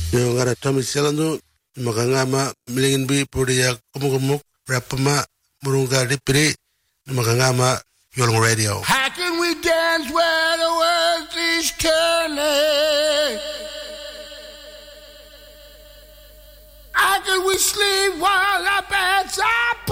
Yung ngara Tommy Selando, makangama milingin bi pudia kumuk rapama murunga dipiri makangama Yolong Radio. How can we dance where the world is turning? How can we sleep while our beds are